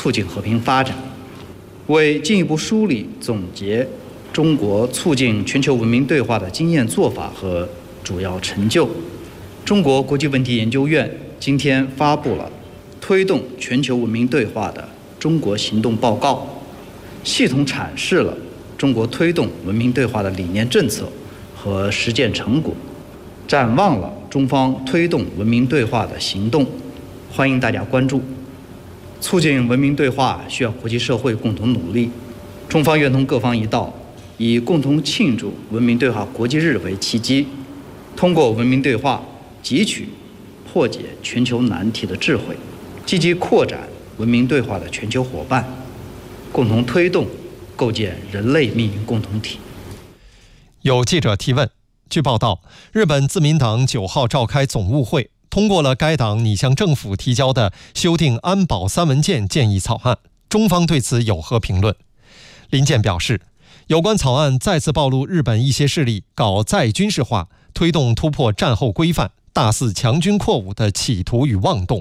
促进和平发展。为进一步梳理总结中国促进全球文明对话的经验做法和主要成就，中国国际问题研究院今天发布了推动全球文明对话的中国行动报告，系统阐释了中国推动文明对话的理念政策和实践成果，展望了中方推动文明对话的行动，欢迎大家关注。促进文明对话需要国际社会共同努力，中方愿同各方一道，以共同庆祝文明对话国际日为契机，通过文明对话汲取破解全球难题的智慧，积极扩展文明对话的全球伙伴，共同推动构建人类命运共同体。 有记者提问，据报道，日本自民党9号召开总务会，通过了该党拟向政府提交的修订安保3文件建议草案，中方对此有何评论？林健表示，有关草案再次暴露日本一些势力搞再军事化，推动突破战后规范，大肆强军扩武的企图与妄动。